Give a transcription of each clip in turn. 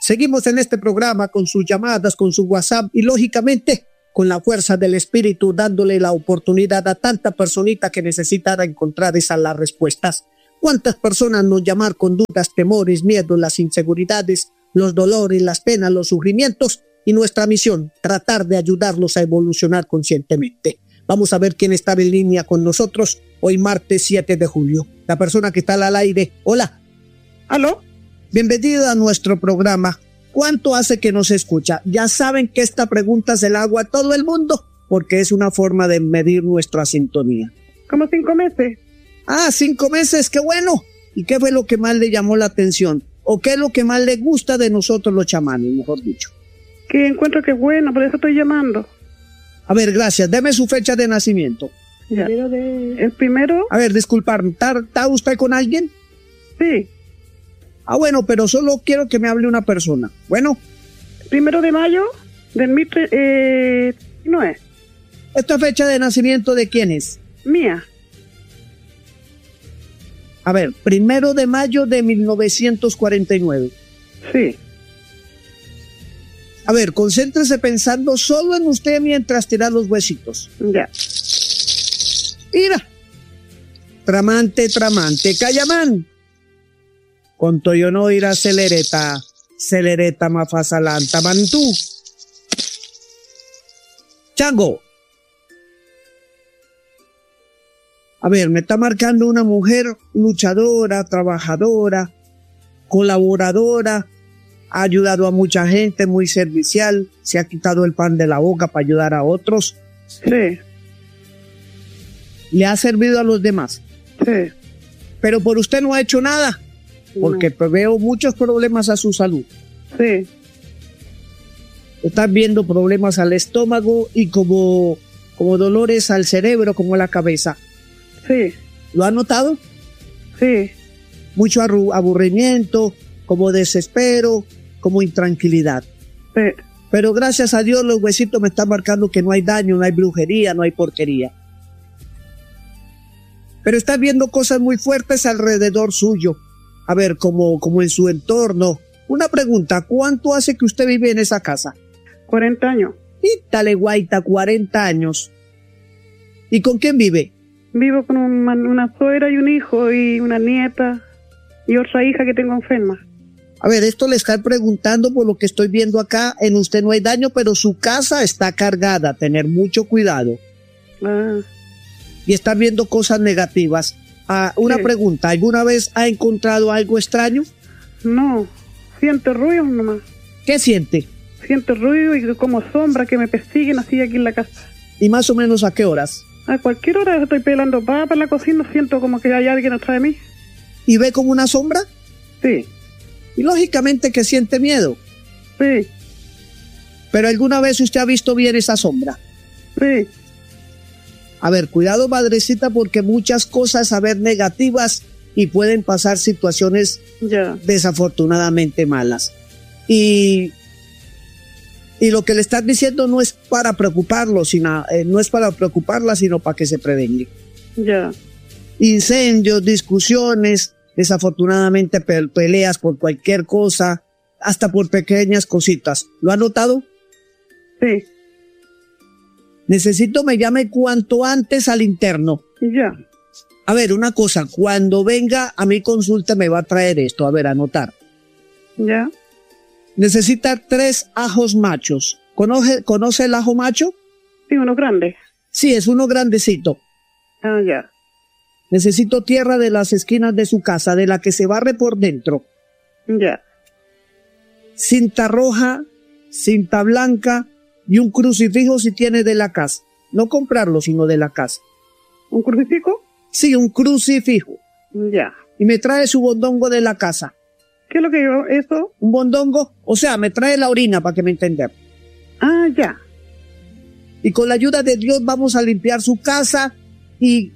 Seguimos en este programa con sus llamadas, con su WhatsApp y lógicamente con la fuerza del espíritu, dándole la oportunidad a tanta personita que necesitara encontrar esas las respuestas. ¿Cuántas personas nos llamar con dudas, temores, miedos, las inseguridades, los dolores, las penas, los sufrimientos? Y nuestra misión, tratar de ayudarlos a evolucionar conscientemente. Vamos a ver quién está en línea con nosotros hoy martes 7 de julio. La persona que está al aire. Hola. ¿Aló? Bienvenido a nuestro programa. ¿Cuánto hace que nos escucha? Ya saben que esta pregunta se la hago a todo el mundo porque es una forma de medir nuestra sintonía. Como 5 meses. 5 meses, qué bueno. ¿Y qué fue lo que más le llamó la atención? ¿O qué es lo que más le gusta de nosotros los chamanes, mejor dicho? Que encuentro que es bueno, por eso estoy llamando. A ver, gracias. Deme su fecha de nacimiento. Ya. ¿El primero? A ver, disculparme. ¿Está usted con alguien? Sí. Bueno, pero solo quiero que me hable una persona. Bueno. 1 de mayo del 19. ¿Esta fecha de nacimiento de quién es? Mía. A ver, 1 de mayo de 1949. Sí. A ver, concéntrese pensando solo en usted mientras tira los huesitos. Ya. Mira. Tramante, Cayamán. Conto yo no ir a celereta mafasalanta mantú. Chango. A ver, me está marcando una mujer luchadora, trabajadora, colaboradora, ha ayudado a mucha gente, muy servicial, se ha quitado el pan de la boca para ayudar a otros. Sí. Le ha servido a los demás. Sí. Pero por usted no ha hecho nada, porque veo muchos problemas a su salud. Sí. Están viendo problemas al estómago y como dolores al cerebro, como a la cabeza. Sí. ¿Lo ha notado? Sí. Mucho aburrimiento, como desespero, como intranquilidad. Sí. Pero gracias a Dios los huesitos me están marcando que no hay daño, no hay brujería, no hay porquería. Pero está viendo cosas muy fuertes alrededor suyo. A ver, como en su entorno. Una pregunta, ¿cuánto hace que usted vive en esa casa? 40 años. Ítale guaita, 40 años. ¿Y con quién vive? Vivo con una suegra y un hijo y una nieta y otra hija que tengo enferma. A ver, esto le está preguntando por lo que estoy viendo acá. En usted no hay daño, pero su casa está cargada. Tener mucho cuidado. Y está viendo cosas negativas. Una pregunta, ¿alguna vez ha encontrado algo extraño? No, siento ruido nomás. ¿Qué siente? Siento ruido y como sombras que me persiguen así aquí en la casa. ¿Y más o menos a qué horas? A cualquier hora estoy pelando papas en la cocina, siento como que hay alguien atrás de mí. ¿Y ve como una sombra? Sí. Y lógicamente que siente miedo. Sí. ¿Pero alguna vez usted ha visto bien esa sombra? Sí. A ver, cuidado madrecita porque muchas cosas a ver negativas y pueden pasar situaciones desafortunadamente malas. Y lo que le están diciendo no es para preocuparlo, no es para preocuparla, sino para que se prevenga. Ya. Incendios, discusiones, desafortunadamente peleas por cualquier cosa, hasta por pequeñas cositas. ¿Lo ha notado? Sí. Necesito me llame cuanto antes al interno. Ya. A ver, una cosa, cuando venga a mi consulta me va a traer esto, a ver, anotar. Ya. Necesita 3 ajos machos. ¿Conoce el ajo macho? Sí, uno grande. Sí, es uno grandecito. Ya. Necesito tierra de las esquinas de su casa, de la que se barre por dentro. Ya. Cinta roja, cinta blanca y un crucifijo si tiene de la casa. No comprarlo, sino de la casa. ¿Un crucifijo? Sí, un crucifijo. Ya. Y me trae su bondongo de la casa. ¿Qué es lo que yo, eso? ¿Un bondongo? O sea, me trae la orina para que me entienda. Ya. Y con la ayuda de Dios vamos a limpiar su casa y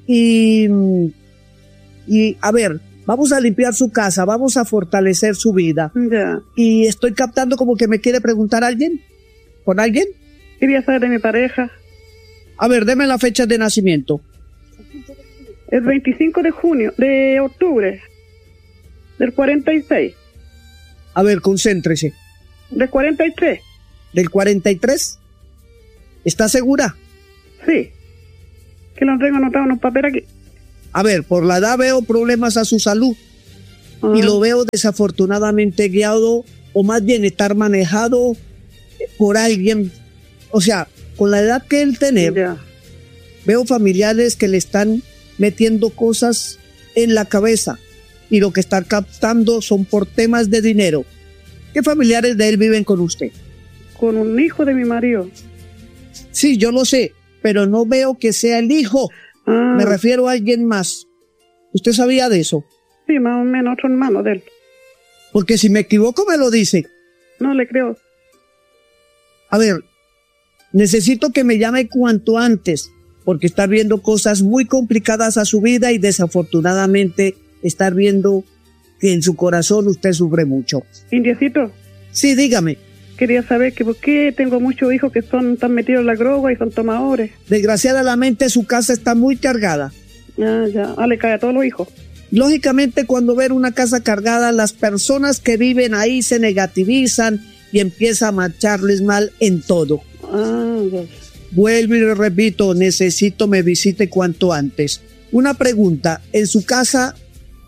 a ver, vamos a limpiar su casa, vamos a fortalecer su vida. Ya. Y estoy captando como que me quiere preguntar alguien. ¿Con alguien? Quería saber de mi pareja. A ver, deme la fecha de nacimiento. El 25 de octubre del 46. A ver, concéntrese. Del 43. ¿Del 43? ¿Está segura? Sí. Que lo tengo anotado en un papel aquí. A ver, por la edad veo problemas a su salud. Y lo veo desafortunadamente guiado, o más bien estar manejado por alguien. O sea, con la edad que él tiene, veo familiares que le están metiendo cosas en la cabeza y lo que están captando son por temas de dinero. ¿Qué familiares de él viven con usted? Con un hijo de mi marido. Sí, yo lo sé, pero no veo que sea el hijo. Me refiero a alguien más. ¿Usted sabía de eso? Sí, más o menos otro hermano de él. Porque si me equivoco me lo dice. No le creo. A ver, necesito que me llame cuanto antes, porque está viendo cosas muy complicadas a su vida y desafortunadamente estar viendo que en su corazón usted sufre mucho. Indiecito. Sí, dígame. Quería saber que por qué tengo muchos hijos que están metidos en la droga y son tomadores. Desgraciadamente su casa está muy cargada. Ya. Le cae a todos los hijos. Lógicamente, cuando ven una casa cargada, las personas que viven ahí se negativizan y empieza a marcharles mal en todo. Vuelvo y le repito, necesito me visite cuanto antes. Una pregunta, ¿en su casa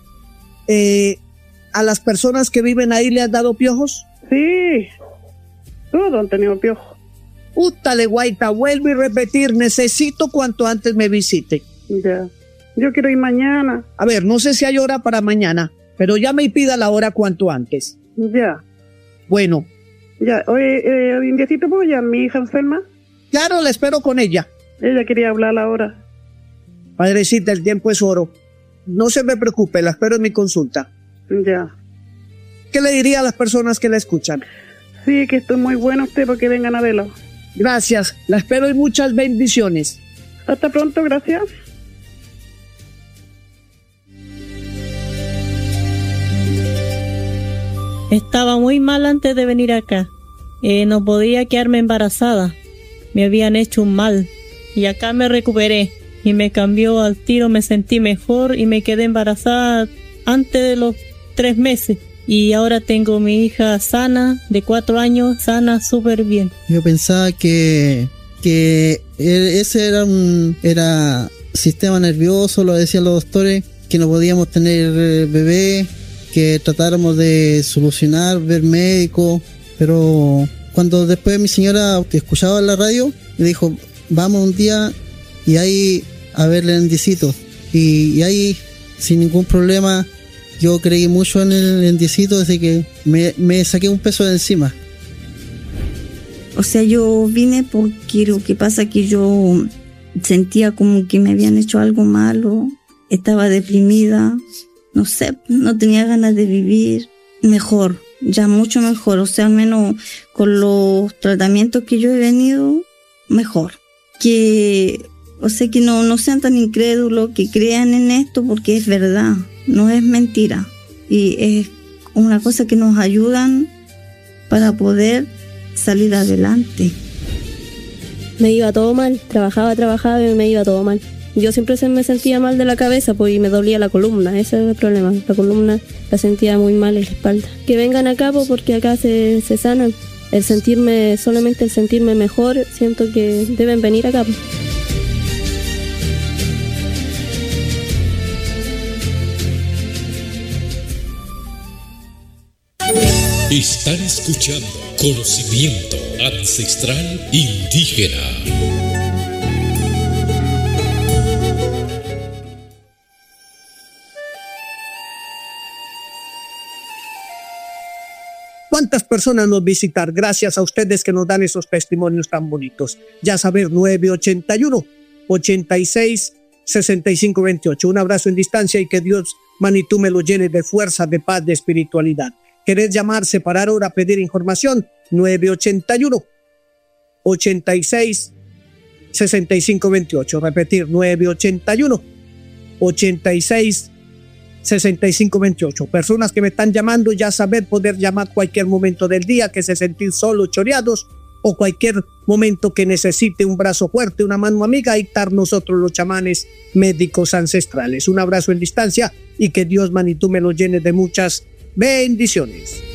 a las personas que viven ahí le han dado piojos? Sí, todos han tenido piojos. Útale, guaita, vuelvo y repetir, necesito cuanto antes me visite. Ya. Yo quiero ir mañana. A ver, no sé si hay hora para mañana, pero llame y pida la hora cuanto antes. Ya. Bueno. Ya, oye, Indiecito, ¿puedo llamar a mi hija Anselma? Claro, la espero con ella. Ella quería hablar ahora. Padrecita, el tiempo es oro. No se me preocupe, la espero en mi consulta. Ya. ¿Qué le diría a las personas que la escuchan? Sí, que esto es muy bueno usted porque vengan a verlo. Gracias, la espero y muchas bendiciones. Hasta pronto, gracias. Estaba muy mal antes de venir acá. No podía quedarme embarazada. Me habían hecho un mal. Y acá me recuperé. Y me cambió al tiro, me sentí mejor y me quedé embarazada antes de los 3 meses. Y ahora tengo mi hija sana, de 4 años, sana súper bien. Yo pensaba que ese era sistema nervioso, lo decían los doctores, que no podíamos tener bebé, que tratáramos de solucionar, ver médico, pero cuando después mi señora escuchaba en la radio, me dijo, vamos un día y ahí a verle el indiecito, y ahí sin ningún problema yo creí mucho en el indiecito, desde que me saqué un peso de encima. O sea, yo vine porque lo que pasa es que yo sentía como que me habían hecho algo malo, estaba deprimida, no sé, no tenía ganas de vivir. Mejor, ya mucho mejor, o sea, al menos con los tratamientos que yo he venido, mejor. O sea, que no sean tan incrédulos, que crean en esto porque es verdad, no es mentira. Y es una cosa que nos ayudan para poder salir adelante. Me iba todo mal, trabajaba y me iba todo mal. Yo siempre me sentía mal de la cabeza, pues, y me dolía la columna, ese es el problema. La columna la sentía muy mal en la espalda. Que vengan acá, pues, porque acá se sanan. Solamente el sentirme mejor, siento que deben venir acá, pues. Están escuchando Conocimiento Ancestral Indígena. ¿Cuántas personas nos visitan? Gracias a ustedes que nos dan esos testimonios tan bonitos. Ya saber, 981-86-6528. Un abrazo en distancia y que Dios, Manitú, me lo llene de fuerza, de paz, de espiritualidad. ¿Querés llamar, separar hora, pedir información? 981-86-6528. Repetir, 981-86-6528. Personas que me están llamando, ya saber, poder llamar cualquier momento del día que se sentir solo, choreados, o cualquier momento que necesite un brazo fuerte, una mano amiga, ahí estar nosotros los chamanes médicos ancestrales. Un abrazo en distancia y que Dios, Manitú, me lo llene de muchas bendiciones.